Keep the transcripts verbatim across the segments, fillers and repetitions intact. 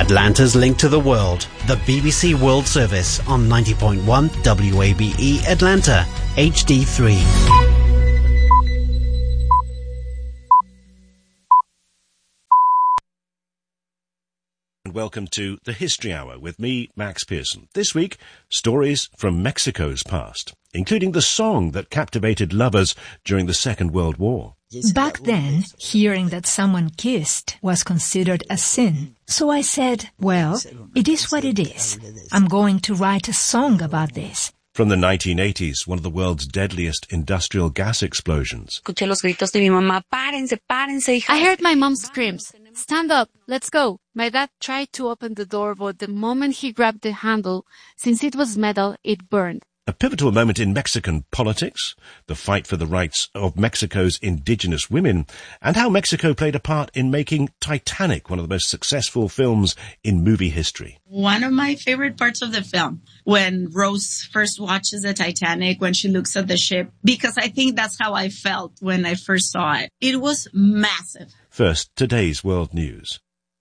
Atlanta's link to the world, the B B C World Service on ninety point one W A B E Atlanta, H D three. Welcome to the History Hour with me, Max Pearson. This week, stories from Mexico's past, including the song that captivated lovers during the Second World War. Back then, hearing that someone kissed was considered a sin. So I said, well, it is what it is. I'm going to write a song about this. From the nineteen eighties, one of the world's deadliest industrial gas explosions. I heard my mom screams, "Stand up, let's go." My dad tried to open the door, but the moment he grabbed the handle, since it was metal, it burned. A pivotal moment in Mexican politics, the fight for the rights of Mexico's indigenous women, and how Mexico played a part in making Titanic one of the most successful films in movie history. One of my favorite parts of the film, when Rose first watches the Titanic, when she looks at the ship, because I think that's how I felt when I first saw it. It was massive. First, today's world news.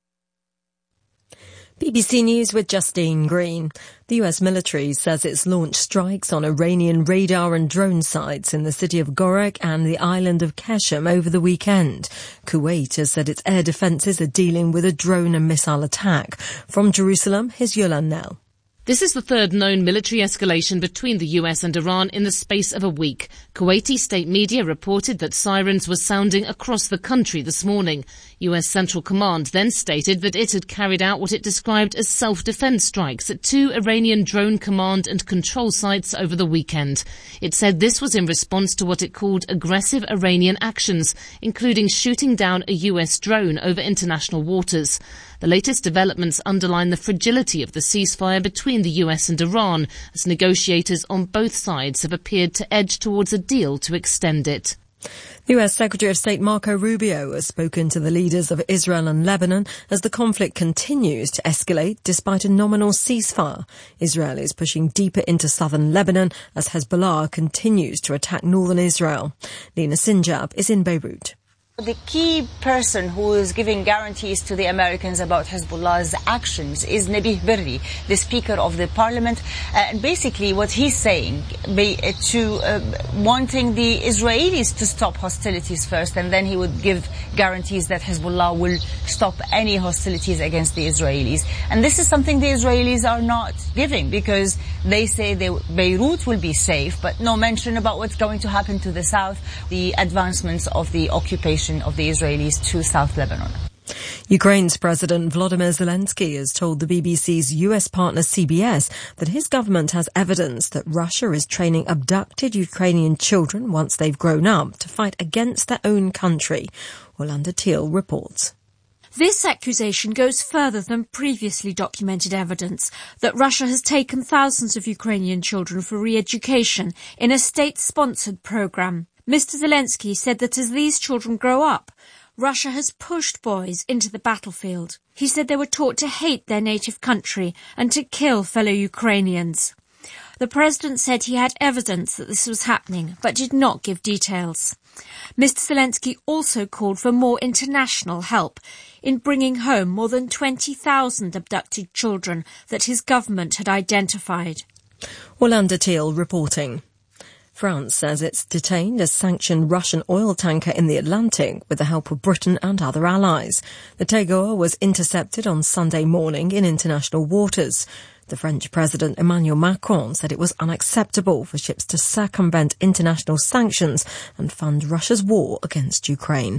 B B C News with Justine Green. The U S military says it's launched strikes on Iranian radar and drone sites in the city of Gorak and the island of Qeshm over the weekend. Kuwait has said its air defences are dealing with a drone and missile attack. From Jerusalem, here's Yolan Nell. This is the third known military escalation between the U S and Iran in the space of a week. Kuwaiti state media reported that sirens were sounding across the country this morning. U S Central Command then stated that it had carried out what it described as self-defense strikes at two Iranian drone command and control sites over the weekend. It said this was in response to what it called aggressive Iranian actions, including shooting down a U S drone over international waters. The latest developments underline the fragility of the ceasefire between the U S and Iran, as negotiators on both sides have appeared to edge towards a deal to extend it. The U S Secretary of State Marco Rubio has spoken to the leaders of Israel and Lebanon as the conflict continues to escalate despite a nominal ceasefire. Israel is pushing deeper into southern Lebanon as Hezbollah continues to attack northern Israel. Lina Sinjab is in Beirut. The key person who is giving guarantees to the Americans about Hezbollah's actions is Nabih Berri, the Speaker of the Parliament. Uh, and basically what he's saying, be, uh, to uh, wanting the Israelis to stop hostilities first, and then he would give guarantees that Hezbollah will stop any hostilities against the Israelis. And this is something the Israelis are not giving, because they say they, Beirut will be safe, but no mention about what's going to happen to the south, the advancements of the occupation of the Israelis to South Lebanon. Ukraine's President Volodymyr Zelensky has told the B B C's U S partner C B S that his government has evidence that Russia is training abducted Ukrainian children once they've grown up to fight against their own country. Orlando Teal reports. This accusation goes further than previously documented evidence that Russia has taken thousands of Ukrainian children for re-education in a state-sponsored program. Mister Zelensky said that as these children grow up, Russia has pushed boys into the battlefield. He said they were taught to hate their native country and to kill fellow Ukrainians. The president said he had evidence that this was happening, but did not give details. Mister Zelensky also called for more international help in bringing home more than twenty thousand abducted children that his government had identified. Orlando Teal reporting. France says it's detained a sanctioned Russian oil tanker in the Atlantic with the help of Britain and other allies. The Tagour was intercepted on Sunday morning in international waters. The French President Emmanuel Macron said it was unacceptable for ships to circumvent international sanctions and fund Russia's war against Ukraine.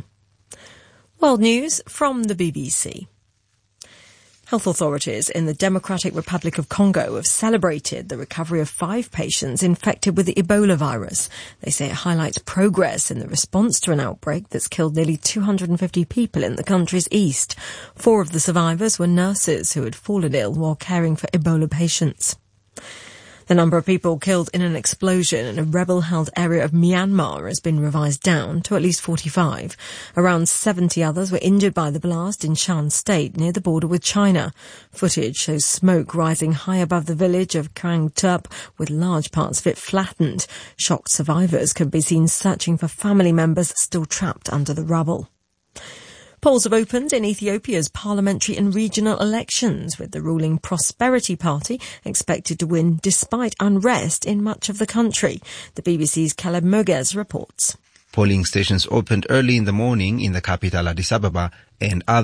World news from the B B C. Health authorities in the Democratic Republic of Congo have celebrated the recovery of five patients infected with the Ebola virus. They say it highlights progress in the response to an outbreak that's killed nearly two hundred fifty people in the country's east. Four of the survivors were nurses who had fallen ill while caring for Ebola patients. The number of people killed in an explosion in a rebel-held area of Myanmar has been revised down to at least forty-five. Around seventy others were injured by the blast in Shan State near the border with China. Footage shows smoke rising high above the village of Krang Tup, with large parts of it flattened. Shocked survivors can be seen searching for family members still trapped under the rubble. Polls have opened in Ethiopia's parliamentary and regional elections, with the ruling Prosperity Party expected to win despite unrest in much of the country. The B B C's Caleb Moges reports. Polling stations opened early in the morning in the capital Addis Ababa and other